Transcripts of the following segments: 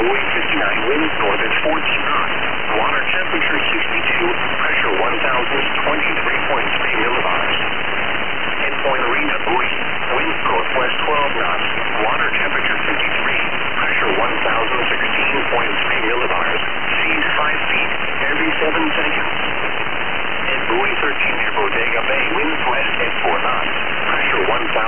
buoy 59, winds north at 14 knots. Water temperature 62, pressure 1,023.3 millibars. Endpoint Marina buoy, winds northwest 12 knots. Water temperature 53, pressure 1,016.3 millibars. Seas 5 feet every 7 seconds. At buoy 13 near Bodega Bay, winds west at 4 knots. Pressure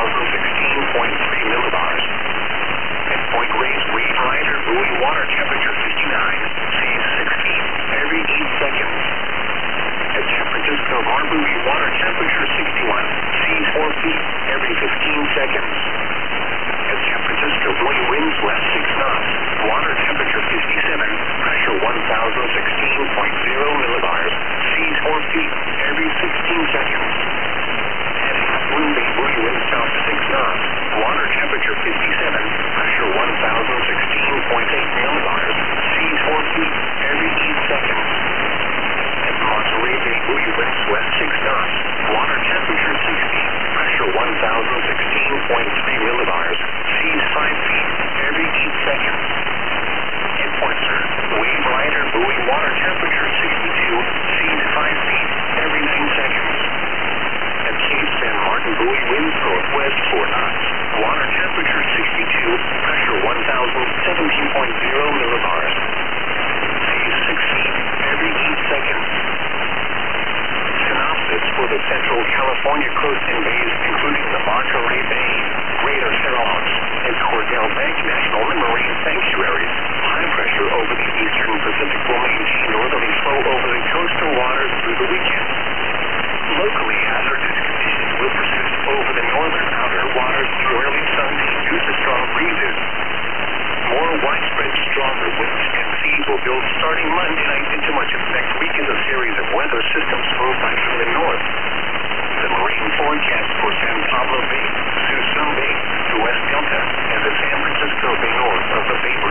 1,016.3 millibars. Endpoint raised reef rider buoy, water temperature 59, seas 6 feet every 8 seconds. At San Francisco Bar buoy, water temperature 61, seas 4 feet every 15 seconds. At San Francisco buoy, winds west 6 knots. Water temperature 57, pressure 1,016.0 millibars. Seas 4 feet every 16 seconds. At Half Moon Bay buoy, winds south 6 knots. Water temperature 57, pressure 1,016.8 millibars. Seas 4 feet every 8 seconds. At Monterey Bay buoy, winds west 6 knots. Water temperature 60, pressure 1,016.3 millibars. Seas 5 feet every 8 seconds. At Port Sur, wave rider buoy, water temperature 62, seas 5 feet every 9 seconds. At Cape San Martin buoy, winds northwest 4 knots. Water temperature 62, pressure 1,017.0 millibars. Seas 6 feet every 8 seconds. Synopsis for the Central California coast and bays, including the Monterey Bay, Greater Cerros, and Cordell Bank National Marine Sanctuaries. High pressure over the eastern Pacific will maintain northerly flow over the coastal waters through the weekend. Locally, hazardous conditions will persist over the northern outer waters through early Sunday due to strong breezes. More widespread, stronger winds and seas will build starting Monday night into much of next week as a series of weather systems move by from the north. The marine forecast for San Pablo Bay, Suisun Bay, the West Delta, and the San Francisco Bay north of the Bay